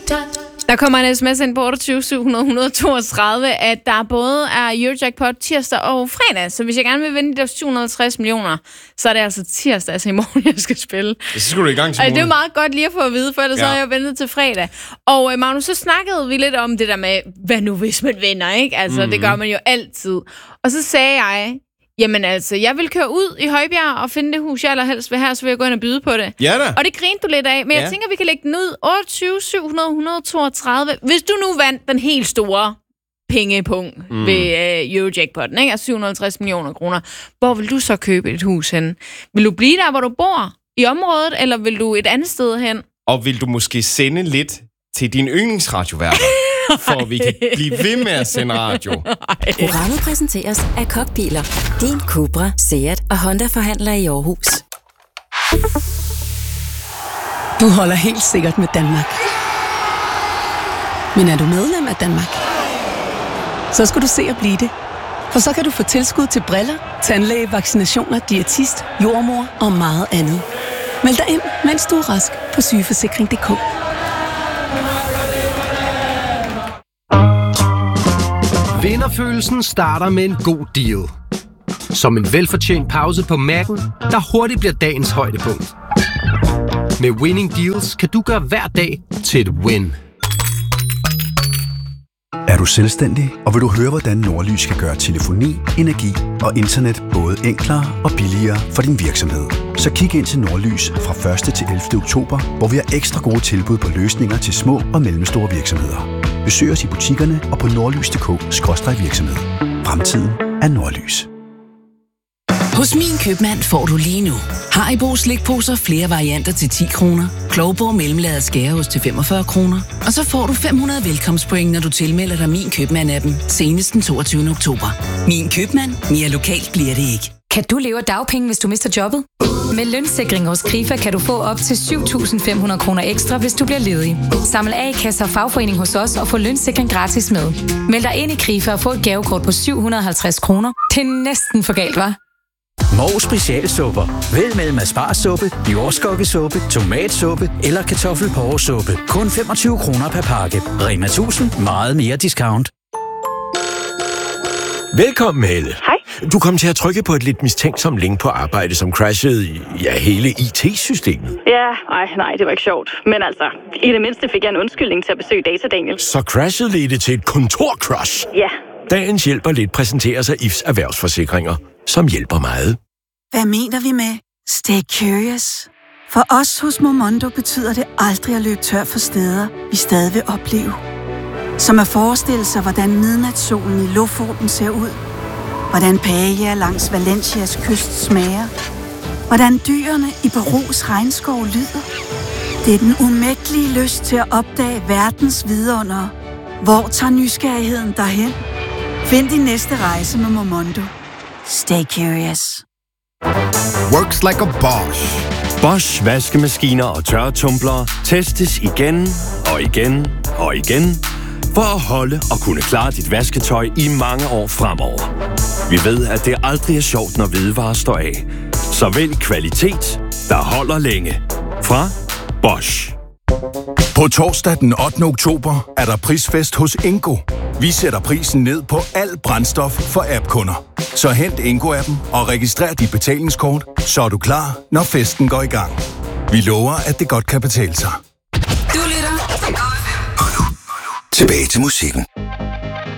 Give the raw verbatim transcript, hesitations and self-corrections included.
Der kommer en sms ind på otteogtyve syv hundrede et hundrede og toogtredive, at der både er Eurojackpot tirsdag og fredag. Så hvis jeg gerne vil vinde de der syv hundrede og halvtreds millioner, så er det altså tirsdag, altså i morgen, jeg skal spille. Så skal du i gang til morgen. Det er jo meget godt lige at få at vide, for ellers ja. så har jeg ventet til fredag. Og Magnus, så snakkede vi lidt om det der med, hvad nu hvis man vinder, ikke? Altså, mm-hmm. det gør man jo altid. Og så sagde jeg... Jamen altså, jeg vil køre ud i Højbjerg og finde det hus, jeg allerhelst vil have, så vil jeg gå ind og byde på det. Ja da. Og det grinte du lidt af, men ja. jeg tænker, vi kan lægge den ud. otteogtyve syv hundrede et hundrede og toogtredive. Hvis du nu vandt den helt store pengepunkt mm. ved uh, Eurojackpotten, ikke? Altså syv hundrede og halvtreds millioner kroner, hvor vil du så købe et hus hen? Vil du blive der, hvor du bor i området, eller vil du et andet sted hen? Og vil du måske sende lidt til din yndlingsradioværter? For vi kan blive ved med at sende radio. Programmet præsenteres af Kokbiler. Din Cupra, Seat og Honda-forhandler i Aarhus. Du holder helt sikkert med Danmark. Men er du medlem af Danmark? Så skal du se at blive det. For så kan du få tilskud til briller, tandlæge, vaccinationer, diætist, jordmor og meget andet. Meld dig ind, mens du er rask på sygeforsikring punktum d k. Vinderfølelsen starter med en god deal. Som en velfortjent pause på Mac'en, der hurtigt bliver dagens højdepunkt. Med Winning Deals kan du gøre hver dag til et win. Er du selvstændig, og vil du høre, hvordan Nordlys kan gøre telefoni, energi og internet både enklere og billigere for din virksomhed? Så kig ind til Nordlys fra første til ellevte oktober, hvor vi har ekstra gode tilbud på løsninger til små og mellemstore virksomheder. Besøg os i butikkerne og på nordlys punktum d k skråstreg virksomhed. Fremtiden er Nordlys. Hos Min Købmand får du lige nu Haribo slikposer flere varianter til ti kroner, Klovborg mellemlaget skæreost til femogfyrre kroner, og så får du fem hundrede velkomstpoint, når du tilmelder dig Min Købmand-appen senest den toogtyvende oktober. Min Købmand. Mere lokalt bliver det ikke. Kan du leve af dagpenge, hvis du mister jobbet? Med lønssikring hos Krifa kan du få op til syv tusind fem hundrede kroner ekstra, hvis du bliver ledig. Samle A-kasse og fagforening hos os og få lønssikring gratis med. Meld dig ind i Krifa og få et gavekort på syv hundrede og halvtreds kroner. Det er næsten for galt, hva'? Moe specialsupper. Vælg mellem asparsuppe, jordskokkesuppe, tomatsuppe eller kartoffelporresuppe. Kun femogtyve kroner per pakke. Rema tusind. Meget mere discount. Velkommen, Helle. Hej. Du kom til at trykke på et lidt mistænksomt link på arbejde, som crashede i ja, hele I T-systemet. Ja, nej, nej, det var ikke sjovt. Men altså, i det mindste fik jeg en undskyldning til at besøge Data Daniel. Så crashet ledte til et kontorcrash? Ja. Dagens hjælper lidt præsenterer sig I F's erhvervsforsikringer, som hjælper meget. Hvad mener vi med stay curious? For os hos Momondo betyder det aldrig at løbe tør for steder, vi stadig vil opleve. Som at forestille sig, hvordan midnatssolen i Lofoten ser ud. Hvordan paella langs Valencias kyst smager. Hvordan dyrene i Perus regnskov lyder. Det er den umættelige lyst til at opdage verdens vidundere. Hvor tager nysgerrigheden derhen? Find din næste rejse med Momondo. Stay curious. Works like a Bosch. Bosch vaskemaskiner og tørretumblere testes igen og igen og igen for at holde og kunne klare dit vasketøj i mange år fremover. Vi ved, at det aldrig er sjovt, når hvidevarer står af. Så vælg kvalitet, der holder længe. Fra Bosch. På torsdag den ottende oktober er der prisfest hos Ingo. Vi sætter prisen ned på alt brændstof for app-kunder. Så hent Ingo-appen og registrer dit betalingskort, så er du klar, når festen går i gang. Vi lover, at det godt kan betale sig. Du lytter. Tilbage til musikken.